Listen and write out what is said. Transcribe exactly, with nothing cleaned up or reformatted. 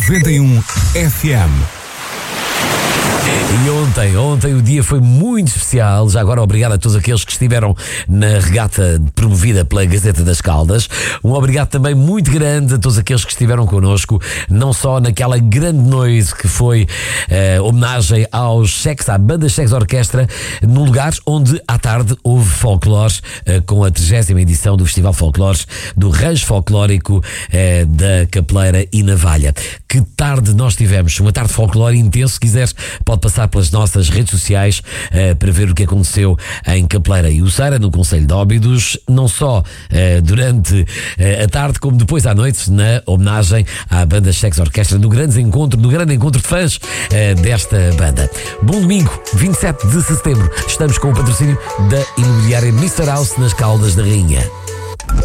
noventa e um F M. E ontem, ontem o dia foi muito especial. Já agora obrigado a todos aqueles que estiveram na regata promovida pela Gazeta das Caldas. Um obrigado também muito grande a todos aqueles que estiveram connosco, não só naquela grande noite que foi eh, homenagem aos Cheques, à banda Cheques Orquestra, num lugar onde à tarde houve folclore, eh, com a trigésima edição do Festival Folclores do Rancho Folclórico eh, da Capeleira e Navalha. Que tarde nós tivemos, uma tarde de folclore intenso. Se quiseres, pode passar pelas nossas redes sociais uh, para ver o que aconteceu em Capeleira e Uceira, no Concelho de Óbidos, não só uh, durante uh, a tarde, como depois à noite, na homenagem à banda Cheques Orquestra, no grande encontro, no grande encontro de fãs uh, desta banda. Bom domingo, vinte e sete de setembro, estamos com o patrocínio da imobiliária mister House nas Caldas da Rainha.